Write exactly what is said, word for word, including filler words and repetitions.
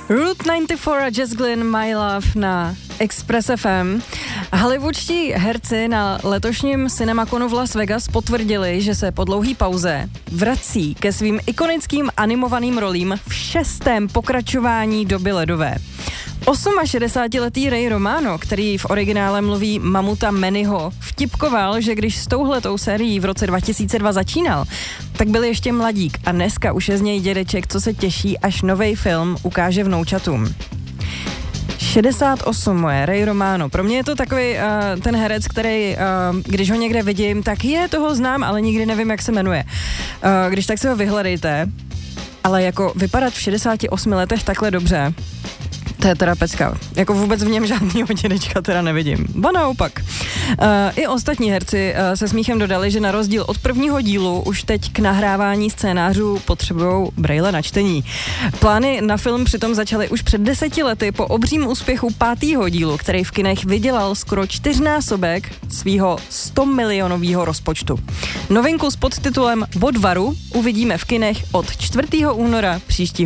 Route devadesát čtyři a Jess Glynn, My Love na Express F M. Hollywoodští herci na letošním Cinemaconu v Las Vegas potvrdili, že se po dlouhý pauze vrací ke svým ikonickým animovaným rolím v šestém pokračování Doby ledové. šedesátiosmiletý Ray Romano, který v originále mluví mamuta Mannyho, vtipkoval, že když s touhletou sérií v roce dva tisíce dva začínal, tak byl ještě mladík a dneska už je z něj dědeček, co se těší, až novej film ukáže vnoučatům. šedesát osm moje, Ray Romano. Pro mě je to takový uh, ten herec, který, uh, když ho někde vidím, tak je, toho znám, ale nikdy nevím, jak se jmenuje. Uh, když tak se ho vyhledejte, ale jako vypadat v šedesáti osmi letech takhle dobře, to je teda pecka. Jako vůbec v něm žádnýho dědečka teda nevidím. Ba naopak. Uh, I ostatní herci uh, se smíchem dodali, že na rozdíl od prvního dílu už teď k nahrávání scénářů potřebujou brejle na čtení. Plány na film přitom začaly už před deseti lety po obřím úspěchu pátého dílu, který v kinech vydělal skoro čtyřnásobek svýho sto milionového rozpočtu. Novinku s podtitulem Od varu uvidíme v kinech od čtvrtého února příštího